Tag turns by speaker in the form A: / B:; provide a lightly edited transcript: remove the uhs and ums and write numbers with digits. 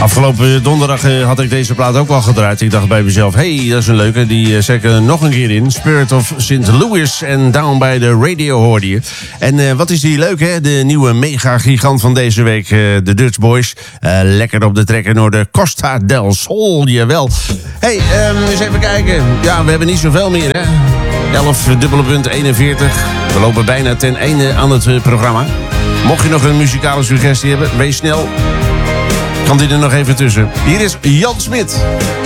A: Afgelopen donderdag had ik deze plaat ook al gedraaid. Ik dacht bij mezelf, hey, dat is een leuke. Die zet ik nog een keer in. Spirit of St. Louis en Down by the Radio hoorde je. En wat is die leuk, hè? De nieuwe mega-gigant van deze week, de Dutch Boys. Lekker op de trekker door de Costa del Sol, jawel. Hey, eens even kijken. Ja, we hebben niet zoveel meer, hè? 11:41. We lopen bijna ten einde aan het programma. Mocht je nog een muzikale suggestie hebben, wees snel. Kan die er nog even tussen. Hier is Jan Smit.